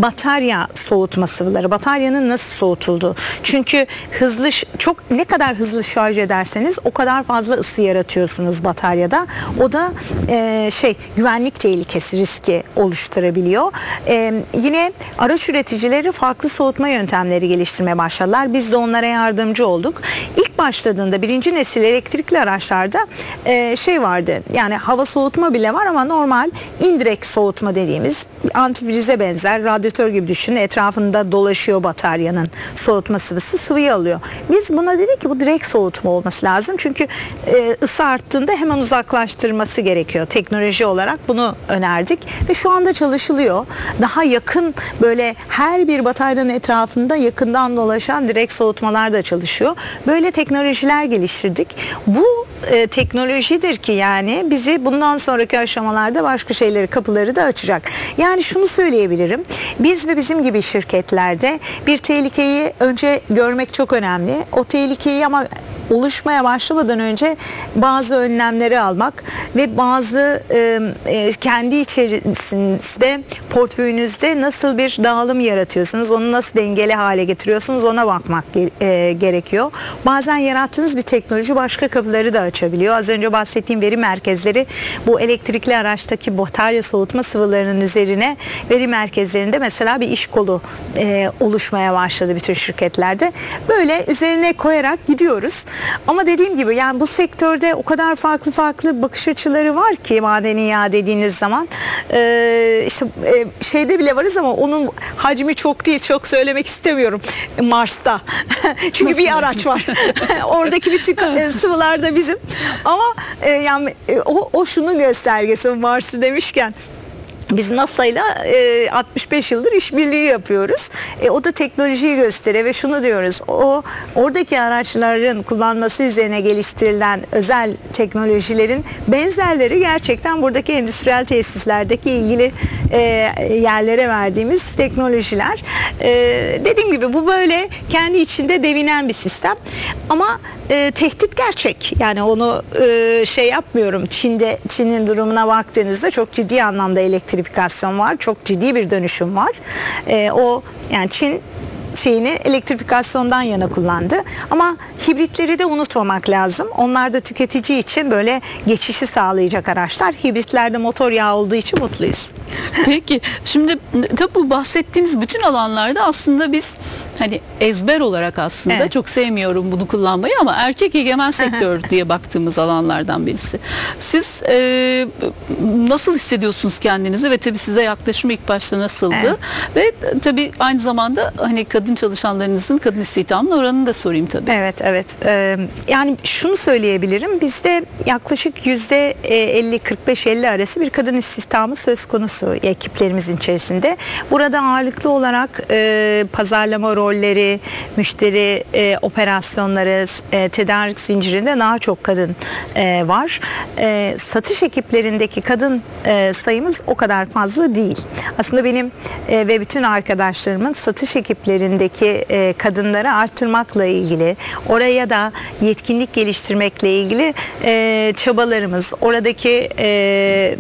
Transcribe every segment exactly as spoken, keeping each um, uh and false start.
batarya soğutma sıvıları, bataryanın nasıl soğutulduğu. Çünkü hızlı, çok ne kadar hızlı şarj ederseniz o kadar fazla ısı yaratıyorsunuz bataryada. O da e, şey güvenlik tehlikesi, riski oluşturabiliyor. E, yine araç üreticileri farklı soğutma yöntemleri geliştirmeye başladılar. Biz de onlara yardımcı olduk. İlk başladığında birinci nesil elektrikli araçlarda e, şey vardı. Yani hava soğutma bile var ama normal indirekt soğutma dediğimiz antifrize benzer, radyatör gibi düşünün. Etrafında dolaşıyor bataryanın soğutma sıvısı, sıvıyı alıyor. Biz buna dedik ki bu direkt soğutma olması lazım. Çünkü e, ısı arttığında hemen uzaklaştırması gerekiyor. Teknoloji olarak bunu önerdik ve şu anda çalışılıyor. Daha yakın, böyle her bir bataryanın etrafında yakından dolaşan direkt soğutmalar da çalışıyor. Böyle teknolojiler geliştirdik. Bu e, teknolojidir ki yani bizi bundan sonraki aşamalarda başka şeyleri, kapıları da açacak. Yani şunu söyleyebilirim. Biz ve bizim gibi şirketlerde bir tehlikeyi önce görmek çok önemli. O tehlikeyi ama oluşmaya başlamadan önce bazı önlemleri almak ve bazı e, e, kendi içerisinde, portföyünüzde nasıl bir dağılım yaratıyorsunuz, onu nasıl dengeli hale getiriyorsunuz, ona bakmak e, gerekiyor. Bazen yarattığınız bir teknoloji başka kapıları da açabiliyor. Az önce bahsettiğim veri merkezleri, bu elektrikli araçtaki batarya soğutma sıvılarının üzerine veri merkezlerinde mesela bir iş kolu e, oluşmaya başladı bütün şirketlerde. Böyle üzerine koyarak gidiyoruz. Ama dediğim gibi yani bu sektörde o kadar farklı farklı bakış açıları var ki madeni yağ dediğiniz zaman e, işte e, şeyde bile varız ama onun hacmi çok değil, çok söylemek istemiyorum. Mars'ta. Çünkü nasıl? Bir araç var. Oradaki bütün sıvılar da bizim. Ama e, yani e, o, o şunun göstergesi, Mars'ı demişken. Biz NASA'yla e, altmış beş yıldır işbirliği yapıyoruz. E, o da teknolojiyi gösteriyor ve şunu diyoruz. O oradaki araçların kullanması üzerine geliştirilen özel teknolojilerin benzerleri gerçekten buradaki endüstriyel tesislerdeki ilgili e, yerlere verdiğimiz teknolojiler. E, dediğim gibi bu böyle kendi içinde devinen bir sistem. Ama e, tehdit gerçek. Yani onu e, şey yapmıyorum. Çin'de Çin'in durumuna baktığınızda çok ciddi anlamda elektrifikasyon var. Çok ciddi bir dönüşüm var. E, o yani Çin şeyini elektrifikasyondan yana kullandı. Ama hibritleri de unutmamak lazım. Onlar da tüketici için böyle geçişi sağlayacak araçlar. Hibritlerde motor yağı olduğu için mutluyuz. Peki şimdi tabi bu bahsettiğiniz bütün alanlarda aslında biz hani ezber olarak aslında evet. Çok sevmiyorum bunu kullanmayı ama erkek egemen sektör diye baktığımız alanlardan birisi. Siz e, nasıl hissediyorsunuz kendinizi ve tabi size yaklaşım ilk başta nasıldı? Evet. Ve tabi aynı zamanda hani kadın çalışanlarınızın kadın istihdamının oranını da sorayım tabii. Evet, evet. Ee, yani şunu söyleyebilirim. Bizde yaklaşık yüzde elli kırk beş elli arası bir kadın istihdamı söz konusu ekiplerimizin içerisinde. Burada ağırlıklı olarak e, pazarlama rolleri, müşteri e, operasyonları, e, tedarik zincirinde daha çok kadın e, var. E, satış ekiplerindeki kadın e, sayımız o kadar fazla değil. Aslında benim e, ve bütün arkadaşlarımın satış ekiplerinde e, kadınları arttırmakla ilgili, oraya da yetkinlik geliştirmekle ilgili e, çabalarımız, oradaki e,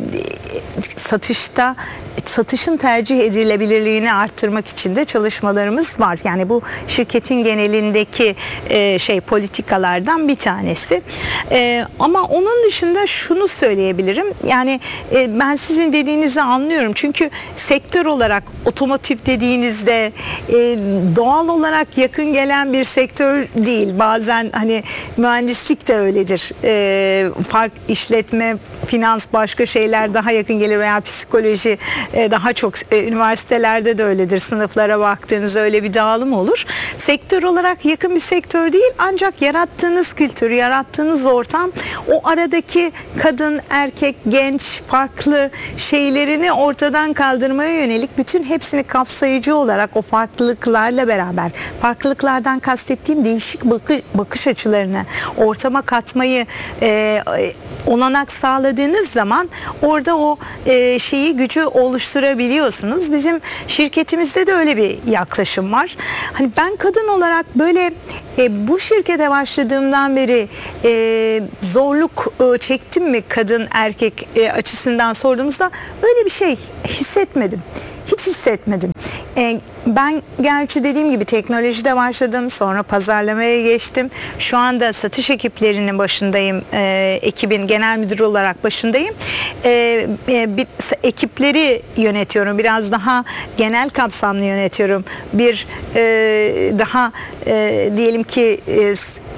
satışta satışın tercih edilebilirliğini arttırmak için de çalışmalarımız var. Yani bu şirketin genelindeki e, şey politikalardan bir tanesi. E, ama onun dışında şunu söyleyebilirim. Yani e, ben sizin dediğinizi anlıyorum. Çünkü sektör olarak otomotiv dediğinizde e, doğal olarak yakın gelen bir sektör değil. Bazen hani mühendislik de öyledir. E, fark işletme, finans, başka şeyler daha yakın gelir veya psikoloji daha çok, e, üniversitelerde de öyledir. Sınıflara baktığınızda öyle bir dağılım olur. Sektör olarak yakın bir sektör değil, ancak yarattığınız kültür, yarattığınız ortam o aradaki kadın, erkek, genç, farklı şeylerini ortadan kaldırmaya yönelik bütün hepsini kapsayıcı olarak o farklılıklarla beraber, farklılıklardan kastettiğim değişik bakış, bakış açılarını ortama katmayı e, olanak sağladığınız zaman orada o e, şeyi, gücü oluşturabiliyorsunuz. Bizim şirketimizde de öyle bir yaklaşım var. Hani ben kadın olarak böyle e, bu şirkete başladığımdan beri e, zorluk e, çektim mi kadın erkek e, açısından sorduğumuzda öyle bir şey hissetmedim. Hiç hissetmedim. E, ben gerçi dediğim gibi teknolojide başladım, sonra pazarlamaya geçtim. Şu anda satış ekiplerinin başındayım, e, ekibin genel müdürü olarak başındayım. E, e, bir, ekipleri yönetiyorum, biraz daha genel kapsamlı yönetiyorum. Bir e, daha e, diyelim ki e,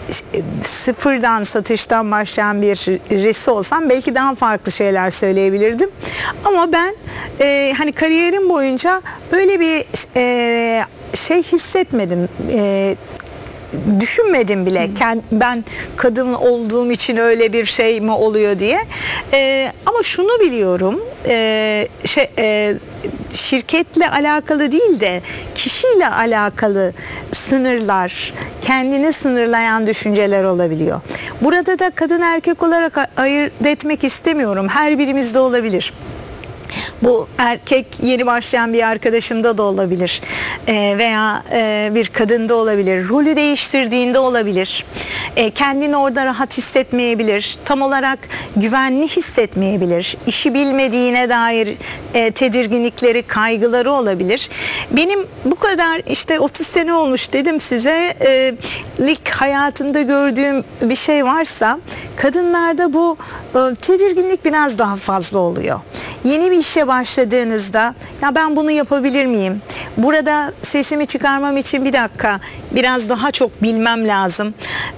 sıfırdan satıştan başlayan birisi olsam belki daha farklı şeyler söyleyebilirdim. Ama ben e, hani kariyerim boyunca öyle bir e, şey hissetmedim. E, düşünmedim bile. Kend, ben kadın olduğum için öyle bir şey mi oluyor diye. E, ama şunu biliyorum. E, şey e, şirketle alakalı değil de kişiyle alakalı sınırlar, kendini sınırlayan düşünceler olabiliyor. Burada da kadın erkek olarak ayırt etmek istemiyorum. Her birimizde olabilir. Bu erkek yeni başlayan bir arkadaşımda da olabilir, e, veya e, bir kadında olabilir, rolü değiştirdiğinde olabilir, e, kendini orada rahat hissetmeyebilir, tam olarak güvenli hissetmeyebilir, işi bilmediğine dair e, tedirginlikleri, kaygıları olabilir. Benim bu kadar işte otuz sene olmuş dedim size, e, ilk hayatımda gördüğüm bir şey varsa kadınlarda bu e, tedirginlik biraz daha fazla oluyor. Yeni bir işe başladığınızda ya ben bunu yapabilir miyim? Burada sesimi çıkarmam için bir dakika biraz daha çok bilmem lazım.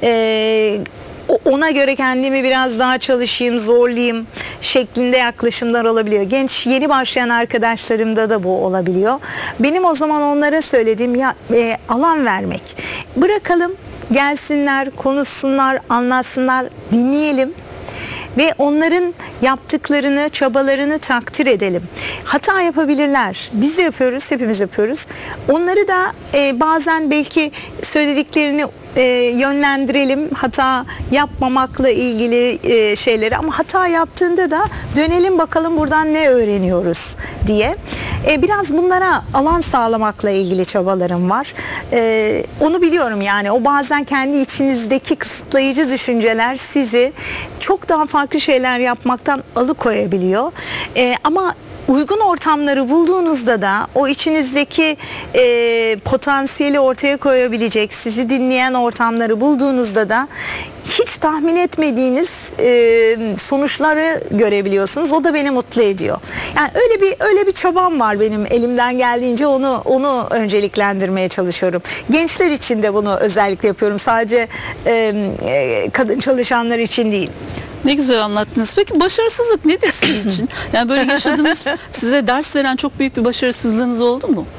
Ee, ona göre kendimi biraz daha çalışayım, zorlayayım şeklinde yaklaşımlar olabiliyor. Genç yeni başlayan arkadaşlarımda da bu olabiliyor. Benim o zaman onlara söylediğim ya e, alan vermek. Bırakalım gelsinler, konuşsunlar, anlatsınlar, dinleyelim. Ve onların yaptıklarını, çabalarını takdir edelim. Hata yapabilirler. Biz de yapıyoruz, hepimiz yapıyoruz. Onları da e, bazen belki söylediklerini e, yönlendirelim. Hata yapmamakla ilgili e, şeyleri. Ama hata yaptığında da dönelim bakalım buradan ne öğreniyoruz diye. E, biraz bunlara alan sağlamakla ilgili çabalarım var. E, onu biliyorum yani. O bazen kendi içinizdeki kısıtlayıcı düşünceler sizi çok daha farklı şeyler yapmaktan alıkoyabiliyor. E, ama uygun ortamları bulduğunuzda da o içinizdeki e, potansiyeli ortaya koyabilecek, sizi dinleyen ortamları bulduğunuzda da hiç tahmin etmediğiniz e, sonuçları görebiliyorsunuz. O da beni mutlu ediyor. Yani öyle bir öyle bir çabam var benim, elimden geldiğince onu onu önceliklendirmeye çalışıyorum. Gençler için de bunu özellikle yapıyorum. Sadece e, e, kadın çalışanlar için değil. Ne güzel anlattınız. Peki başarısızlık nedir sizin için? Yani böyle yaşadığınız, size ders veren çok büyük bir başarısızlığınız oldu mu?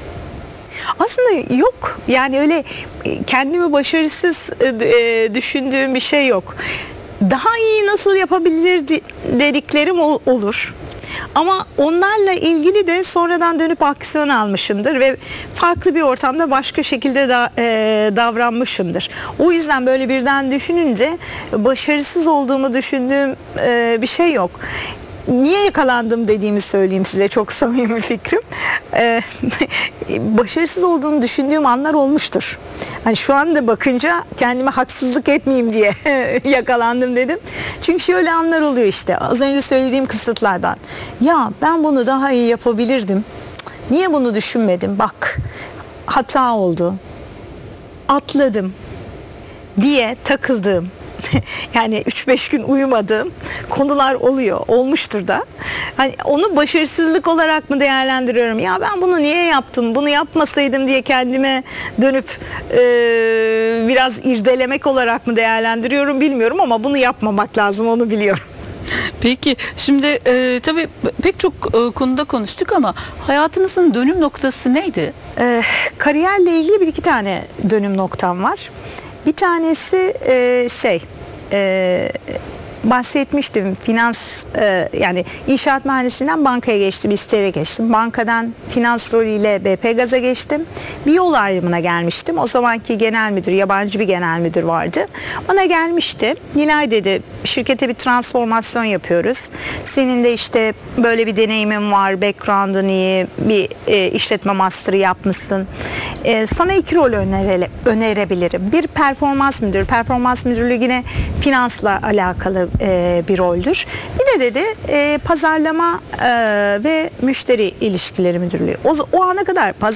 Aslında yok. Yani öyle kendimi başarısız e, düşündüğüm bir şey yok. Daha iyi nasıl yapabilir dediklerim olur. Ama onlarla ilgili de sonradan dönüp aksiyon almışımdır ve farklı bir ortamda başka şekilde da, e, davranmışımdır. O yüzden böyle birden düşününce başarısız olduğumu düşündüğüm e, bir şey yok. Niye yakalandım dediğimi söyleyeyim size, çok samimi fikrim. Ee, başarısız olduğunu düşündüğüm anlar olmuştur. Hani şu anda bakınca kendime haksızlık etmeyeyim diye yakalandım dedim. Çünkü şöyle anlar oluyor işte. Az önce söylediğim kısıtlardan. Ya ben bunu daha iyi yapabilirdim. Niye bunu düşünmedim? Bak hata oldu. Atladım diye takıldığım. Yani üç beş gün uyumadığım konular oluyor, olmuştur da. Hani onu başarısızlık olarak mı değerlendiriyorum? Ya ben bunu niye yaptım? Bunu yapmasaydım diye kendime dönüp e, biraz irdelemek olarak mı değerlendiriyorum bilmiyorum ama bunu yapmamak lazım, onu biliyorum. Peki şimdi e, tabii pek çok e, konuda konuştuk ama hayatınızın dönüm noktası neydi? E, kariyerle ilgili bir iki tane dönüm noktam var. Bir tanesi e, şey e, bahsetmiştim, finans e, yani inşaat mühendisinden bankaya geçtim, isteyerek geçtim. Bankadan finans rolüyle B P Gaz'a geçtim. Bir yol ayrımına gelmiştim. O zamanki genel müdür, yabancı bir genel müdür vardı. Bana gelmişti. Nilay dedi, şirkete bir transformasyon yapıyoruz. Senin de işte böyle bir deneyimin var, background'ın iyi, bir e, işletme master'ı yapmışsın. E, sana iki rol önere, önerebilirim. Bir performans müdürü. Performans müdürlüğü yine finansla alakalı e, bir roldür. Bir de dedi e, pazarlama e, ve müşteri ilişkileri müdürlüğü. O, o ana kadar